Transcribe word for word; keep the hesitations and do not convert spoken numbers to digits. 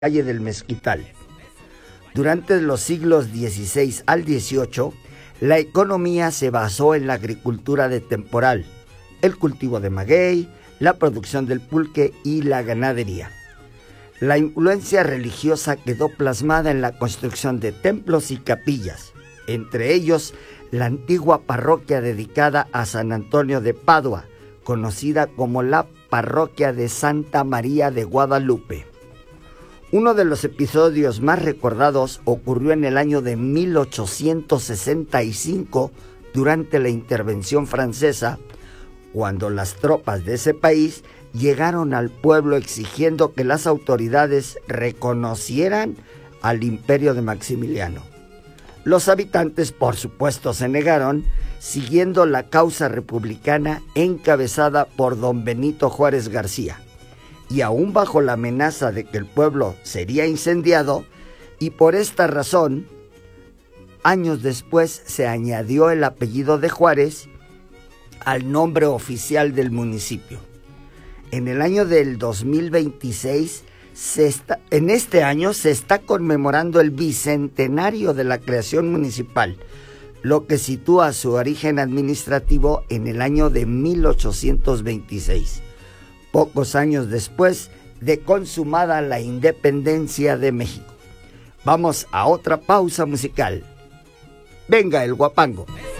calle del Mezquital. Durante los siglos dieciséis al dieciocho, la economía se basó en la agricultura de temporal, el cultivo de maguey, la producción del pulque y la ganadería. La influencia religiosa quedó plasmada en la construcción de templos y capillas, entre ellos la antigua parroquia dedicada a San Antonio de Padua, conocida como la parroquia de Santa María de Guadalupe. Uno de los episodios más recordados ocurrió en el año de mil ochocientos sesenta y cinco durante la intervención francesa, cuando las tropas de ese país llegaron al pueblo exigiendo que las autoridades reconocieran al imperio de Maximiliano. Los habitantes, por supuesto, se negaron, siguiendo la causa republicana encabezada por don Benito Juárez García. Y aún bajo la amenaza de que el pueblo sería incendiado, y por esta razón, años después se añadió el apellido de Juárez al nombre oficial del municipio. En el año del dos mil veintiséis, se está, en este año se está conmemorando el bicentenario de la creación municipal, lo que sitúa su origen administrativo en el año de mil ochocientos veintiséis. Pocos años después de consumada la independencia de México. Vamos a otra pausa musical. Venga el guapango.